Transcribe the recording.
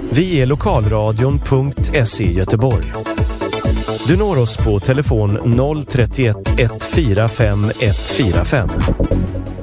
Vi är lokalradion.se Göteborg. Du når oss på telefon 031 145 145.